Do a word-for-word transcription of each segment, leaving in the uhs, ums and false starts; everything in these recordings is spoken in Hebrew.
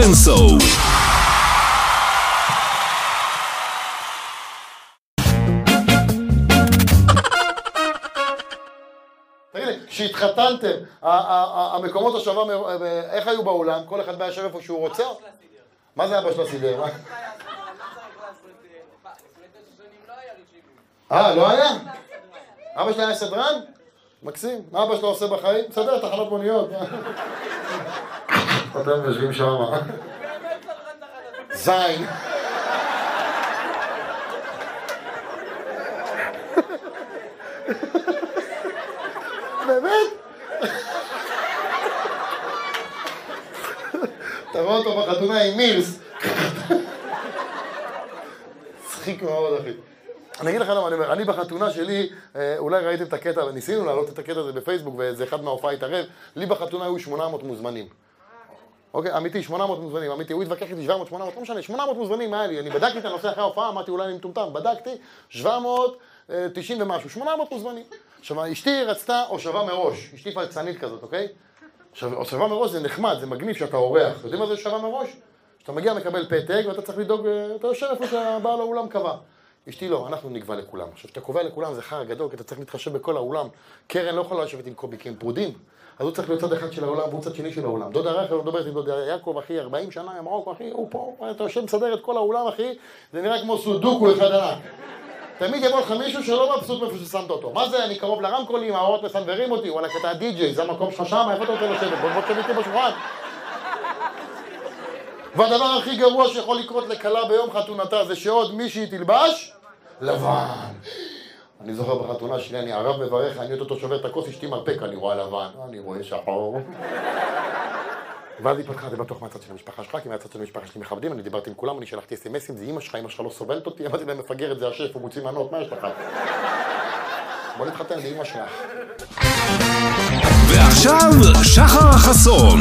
בן-סו. כשהתחתנתם, המקומות השווה, איך היו באולם? כל אחד בא יושב איפה שהוא רוצה? מה זה אבא של הסידר? אה, לא היה? אבא שלי היה סדרן? מקסים. מה אבא שלו עושה בחיים? מסדר, תחנות מוניות. אתם יושבים שם. זין. באמת? אתה רואה אותו בחתונה עם מירס. צחיק מאוד, אחי. אני אגיד לך למה, אני אומר, אני בחתונה שלי, אולי ראיתם את הקטע, ניסינו להעלות את הקטע הזה בפייסבוק, וזה אחד מההופעה התערב, לי בחתונה היו שמונה מאות מוזמנים. אוקיי, אמיתי, שמונה מאות מוזמנים, אמיתי, הוא התווכח איתי שבע מאות, שמונה מאות, לא משנה, שמונה מאות מוזמנים היה לי, אני בדקתי את הנושא אחרי ההופעה, אמרתי אולי אני מטומטם, בדקתי, שבע מאות תשעים ומשהו, שמונה מאות מוזמנים. עכשיו, אשתי רצתה הושבה מראש, אשתי פלצנית כזאת, אוקיי? עכשיו, הושבה מראש זה נחמד, זה מגניב שאתה אורח. יודעים מה זה הושבה מראש? שאתה מגיע, מקבל פתק, ואתה צריך לדאוג, אתה יושב איפה שהבעל האולם קבע. אשתי לא, אנחנו נקבע לכולם. עכשיו, שאתה קובע לכולם זה חר גדול, כי אתה צריך להתחשב בכל האולם. קרן לא יכולה לשבת עם קובי, כי הם פרודים. אז הוא צריך להיות צד אחד של העולם, והוא צד שני של העולם. דודה רחל, הוא מדברת עם דודה יעקב, אחי, ארבעים שנה, אמרו, אחי, הוא פה, אתה יושב מסדר את כל האולם, אחי, זה נראה כמו סודוקו אחד ענק. תמיד יבוא לך מישהו שלא מבסוט מאיפה ששמת אותו. מה זה? אני קרוב לרמקולים, האורות מסנברים אותי, וואלה, אתה די-ג'יי, זה המקום שלך שם, איפה אתה רוצה לשבת? בוא תשב איתי בשולחן. והדבר הכי גרוע שיכול לקרות לכלה ביום חתונתה זה שעוד מישהי תלבש לבן. אני זוכר בחתונה שלי, אני ערב מברך, אני אותו שובר את הכוס, אשתי מרפק, אני רואה לבן, אני רואה שחור. ואז היא פתחה, זה בטוח מהצד של המשפחה שלך, כי מהצד של המשפחה שלי מכבדים, אני דיברתי עם כולם, אני שלחתי אס-אם-אסים, זה אמא שלך, אמא שלך לא סובלת אותי, אמרתי להם, מפגר את זה השף, הוא מוציא מנות, מה יש לך? בוא נתחתן, זה אמא שלך. ועכשיו, שחר חסון.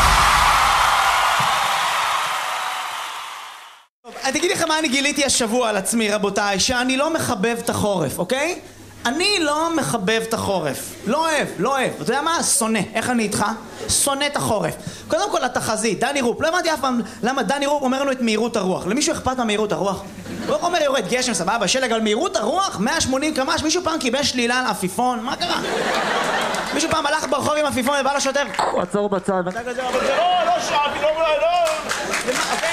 תגידי לכם מה אני גיליתי השבוע על עצמי, רבותיי, שאני לא מחבב את החורף, אוקיי? אני לא מחבב את החורף. לא אוהב, לא אוהב. אתה יודע מה? שונא. איך אני איתך? שונא את החורף. קודם כל, התחזית, דני רופ. לא הבנתי אף פעם למה דני רופ אומר לנו את מהירות הרוח. למישהו אכפת מהמהירות הרוח? הוא אומר, יורד גשם, סבבה, שלג על מהירות הרוח, מאה ושמונים קמ"ש. מישהו פעם קיבל שלילה על עפיפון? מה קרה? מישהו פעם הלך ברחוב עם עפיפון ובא לשוטר, הוא עצור בצד. ואתה כזה, אבל זה לא, לא שעבי, לא, לא, לא. אוקיי?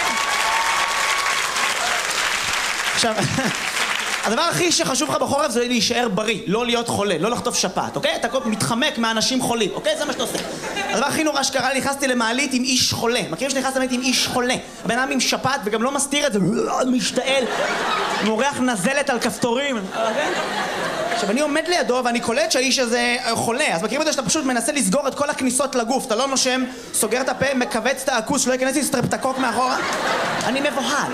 עכשיו, הדבר הכי שחשוב לך בחורף זה להישאר בריא, לא להיות חולה, לא לחטוף שפעת, אוקיי? אתה מתחמק מאנשים חולים, אוקיי? זה מה שאתה עושה. הדבר הכי נורא שקרה לי, נכנסתי למעלית עם איש חולה. מכירים שנכנסתי למעלית עם איש חולה? הבן אדם עם שפעת וגם לא מסתיר את זה, משתעל, מורח נזלת על כפתורים, אוקיי? עכשיו, אני עומד לידו ואני קולט שהאיש הזה חולה, אז מכירים את זה שאתה פשוט מנסה לסגור את כל הכניסות לגוף, אתה לא נושם, סוגר את הפה, מכווץ את העכוס, שלא ייכנס לי סטרפטקוק מאחורה. אני מבוהל.